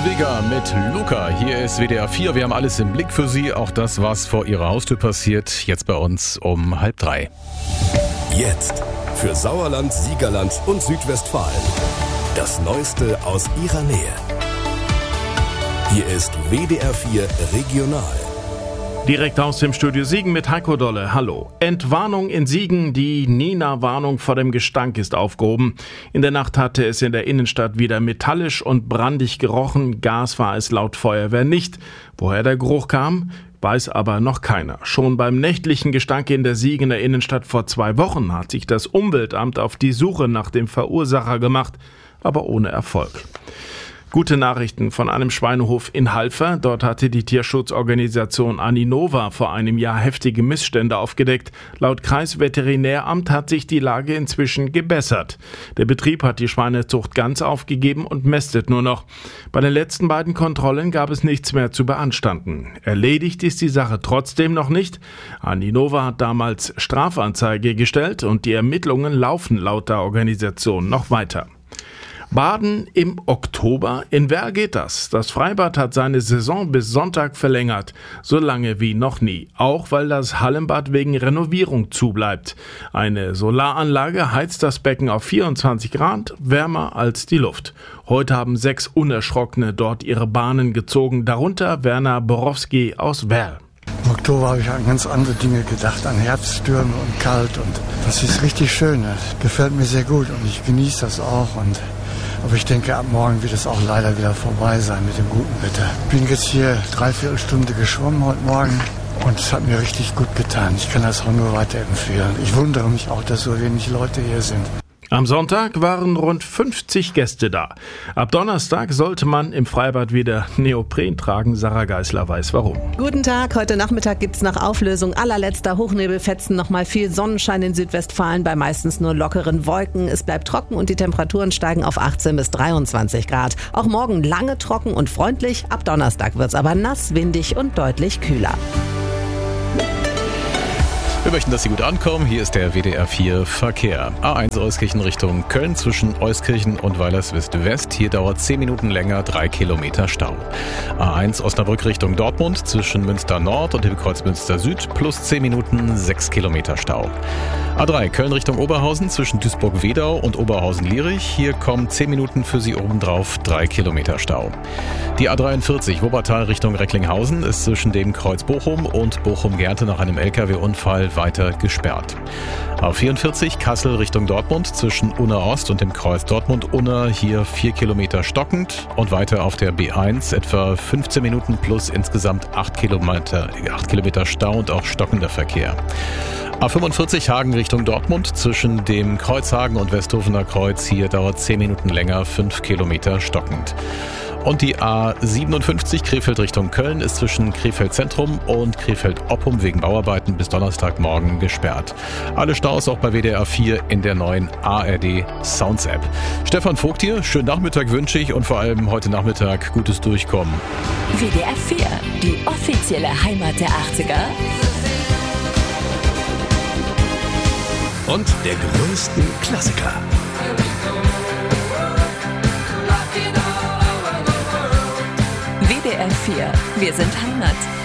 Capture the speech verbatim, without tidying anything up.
und Vega mit Luca. Hier ist W D R vier. Wir haben alles im Blick für Sie. Auch das, was vor Ihrer Haustür passiert. Jetzt bei uns um halb drei. Jetzt für Sauerland, Siegerland und Südwestfalen. Das Neueste aus Ihrer Nähe. Hier ist W D R vier Regional. Direkt aus dem Studio Siegen mit Heiko Dolle. Hallo. Entwarnung in Siegen. Die Nina-Warnung vor dem Gestank ist aufgehoben. In der Nacht hatte es in der Innenstadt wieder metallisch und brandig gerochen. Gas war es laut Feuerwehr nicht. Woher der Geruch kam, weiß aber noch keiner. Schon beim nächtlichen Gestank in der Siegener Innenstadt vor zwei Wochen hat sich das Umweltamt auf die Suche nach dem Verursacher gemacht, aber ohne Erfolg. Gute Nachrichten von einem Schweinehof in Halver. Dort hatte die Tierschutzorganisation Aninova vor einem Jahr heftige Missstände aufgedeckt. Laut Kreisveterinäramt hat sich die Lage inzwischen gebessert. Der Betrieb hat die Schweinezucht ganz aufgegeben und mästet nur noch. Bei den letzten beiden Kontrollen gab es nichts mehr zu beanstanden. Erledigt ist die Sache trotzdem noch nicht. Aninova hat damals Strafanzeige gestellt und die Ermittlungen laufen laut der Organisation noch weiter. Baden im Oktober? In Werl geht das. Das Freibad hat seine Saison bis Sonntag verlängert. So lange wie noch nie. Auch weil das Hallenbad wegen Renovierung zubleibt. Eine Solaranlage heizt das Becken auf vierundzwanzig Grad, wärmer als die Luft. Heute haben sechs Unerschrockene dort ihre Bahnen gezogen, darunter Werner Borowski aus Werl. Im Oktober habe ich an ganz andere Dinge gedacht, an Herbststürme und kalt. Und das ist richtig schön. Das gefällt mir sehr gut und ich genieße das auch. Und aber ich denke, ab morgen wird es auch leider wieder vorbei sein mit dem guten Wetter. Ich bin jetzt hier dreiviertel Stunde geschwommen heute Morgen und es hat mir richtig gut getan. Ich kann das auch nur weiterempfehlen. Ich wundere mich auch, dass so wenig Leute hier sind. Am Sonntag waren rund fünfzig Gäste da. Ab Donnerstag sollte man im Freibad wieder Neopren tragen. Sarah Geisler weiß warum. Guten Tag, heute Nachmittag gibt's nach Auflösung allerletzter Hochnebelfetzen nochmal viel Sonnenschein in Südwestfalen bei meistens nur lockeren Wolken. Es bleibt trocken und die Temperaturen steigen auf achtzehn bis dreiundzwanzig Grad. Auch morgen lange trocken und freundlich. Ab Donnerstag wird's aber nass, windig und deutlich kühler. Wir möchten, dass Sie gut ankommen. Hier ist der W D R vier Verkehr. A eins Euskirchen Richtung Köln zwischen Euskirchen und Weilerswist West. Hier dauert zehn Minuten länger, drei Kilometer Stau. A eins Osnabrück Richtung Dortmund zwischen Münster Nord und dem Kreuz Münster Süd plus zehn Minuten, sechs Kilometer Stau. A drei Köln Richtung Oberhausen zwischen Duisburg-Wedau und Oberhausen-Lierich. Hier kommen zehn Minuten für Sie obendrauf, drei Kilometer Stau. Die A dreiundvierzig Wuppertal Richtung Recklinghausen ist zwischen dem Kreuz Bochum und Bochum-Gerte nach einem L K W-Unfall weiter gesperrt. A vierundvierzig Kassel Richtung Dortmund zwischen Unna Ost und dem Kreuz Dortmund-Unna. Hier vier Kilometer stockend und weiter auf der B eins etwa fünfzehn Minuten plus insgesamt acht Kilometer, acht Kilometer Stau und auch stockender Verkehr. A fünfundvierzig Hagen Richtung Dortmund zwischen dem Kreuzhagen und Westhofener Kreuz. Hier dauert zehn Minuten länger, fünf Kilometer stockend. Und die A siebenundfünfzig Krefeld Richtung Köln ist zwischen Krefeld Zentrum und Krefeld Oppum wegen Bauarbeiten bis Donnerstagmorgen gesperrt. Alle Staus auch bei W D R vier in der neuen A R D Sounds App. Stefan Vogt hier, schönen Nachmittag wünsche ich und vor allem heute Nachmittag gutes Durchkommen. W D R vier, die offizielle Heimat der achtziger. Und der größten Klassiker. W D R vier, wir sind Heimat.